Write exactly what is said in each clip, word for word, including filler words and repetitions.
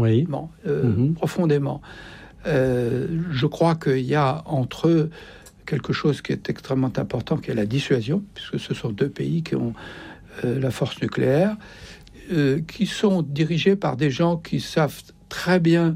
oui. euh, mm-hmm. profondément. Euh, je crois qu'il y a entre eux quelque chose qui est extrêmement important, qui est la dissuasion, puisque ce sont deux pays qui ont euh, la force nucléaire, euh, qui sont dirigés par des gens qui savent très bien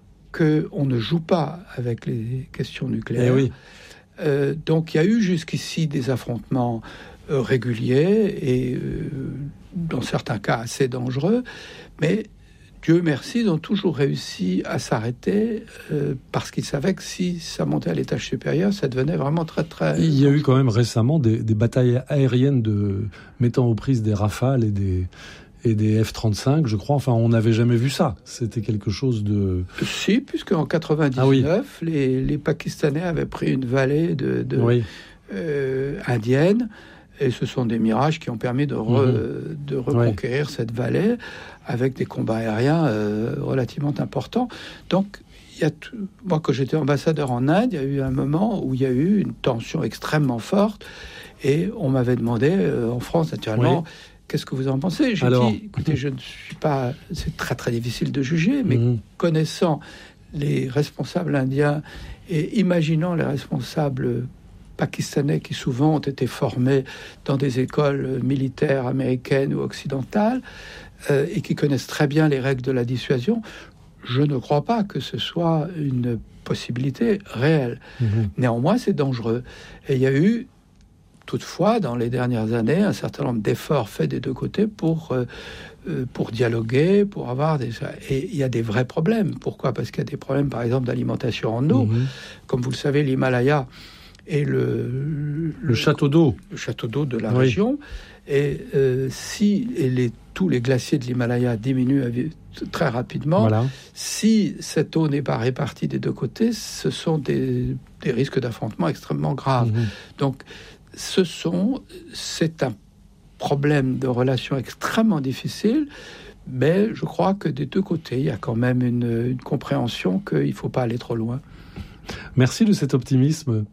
qu'on ne joue pas avec les questions nucléaires. Eh oui. Euh, donc il y a eu jusqu'ici des affrontements euh, réguliers et euh, dans certains cas assez dangereux, mais Dieu merci, ils ont toujours réussi à s'arrêter euh, parce qu'ils savaient que si ça montait à l'étage supérieur, ça devenait vraiment très très... Il y a eu quand même récemment des, des batailles aériennes de, mettant aux prises des Rafales et des, et des F trente-cinq, je crois. Enfin, on n'avait jamais vu ça. C'était quelque chose de... Si, puisqu'en quatre-vingt-dix-neuf, ah oui. les, les Pakistanais avaient pris une vallée de, de, oui. euh, indienne. Et ce sont des mirages qui ont permis de, re, mmh. de reconquérir oui. cette vallée avec des combats aériens euh, relativement importants. Donc, il y a tout... moi, quand j'étais ambassadeur en Inde, il y a eu un moment où il y a eu une tension extrêmement forte. Et on m'avait demandé, euh, en France, naturellement, oui. qu'est-ce que vous en pensez ? J'ai Alors... dit, écoutez, je ne suis pas... C'est très, très difficile de juger, mais mmh. connaissant les responsables indiens et imaginant les responsables pakistanais qui souvent ont été formés dans des écoles militaires américaines ou occidentales euh, et qui connaissent très bien les règles de la dissuasion, je ne crois pas que ce soit une possibilité réelle. Mmh. Néanmoins, c'est dangereux. Et il y a eu, toutefois, dans les dernières années, un certain nombre d'efforts faits des deux côtés pour, euh, pour dialoguer, pour avoir des... Et il y a des vrais problèmes. Pourquoi ? Parce qu'il y a des problèmes, par exemple, d'alimentation en eau. Mmh. Comme vous le savez, l'Himalaya et le, le, le château d'eau, le château d'eau de la oui. région. Et euh, si et les, tous les glaciers de l'Himalaya diminuent très rapidement, voilà. si cette eau n'est pas répartie des deux côtés, ce sont des, des risques d'affrontement extrêmement graves. Mmh. Donc, ce sont, c'est un problème de relations extrêmement difficile, mais je crois que des deux côtés, il y a quand même une, une compréhension qu'il ne faut pas aller trop loin. Merci de cet optimisme.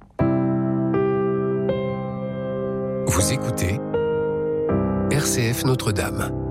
Vous écoutez R C F Notre-Dame.